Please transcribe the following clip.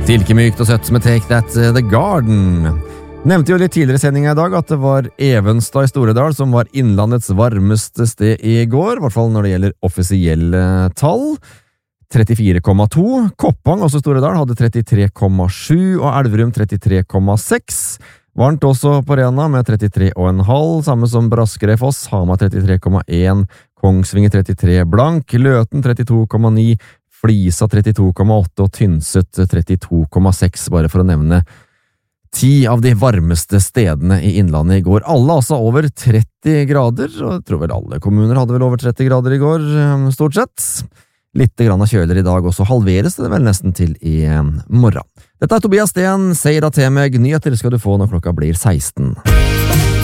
Silke mykt og søtt med Take That The Garden. Nevnte jo litt tidligere i sendingen i dag at det var Evenstad i Storedal som var innlandets varmeste sted i går, i hvert fall når det gjelder offisielle tall. 34,2. Koppang, også Storedal, hadde 33,7 og Elverum 33,6. Varmt også på Rena med 33,5, samme som Braskereid-Foss, Hamar 33,1, Kongsvinger 33 blank, Løten 32,9, Flisa 32,8 og Tynset 32,6, bare for å nevne 10 av de varmeste stedene i innlandet i går. Alle altså over 30 grader, og jeg tror vel alle kommuner hadde vel over 30 grader i går, stort sett. Litt grann av kjøler i dag, og så halveres det vel nesten til i morgen. Dette er Tobias Sten, sier da til meg, nyheter skal du få når klokka blir 16.